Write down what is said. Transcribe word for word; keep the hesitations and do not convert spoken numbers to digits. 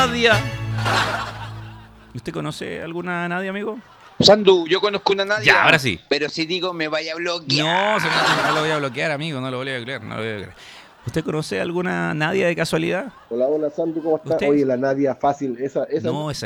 Nadia. ¿Usted conoce alguna Nadia, amigo? Sandu, yo conozco una Nadia. Ya, ahora sí. Pero si digo me vaya a bloquear. No, se me- no lo voy a bloquear, amigo, no lo voy a bloquear, no lo voy a bloquear. ¿Usted conoce alguna Nadia de casualidad? Hola, hola Sandu, ¿cómo estás? ¿Usted? Oye, la Nadia fácil, esa, esa No, esa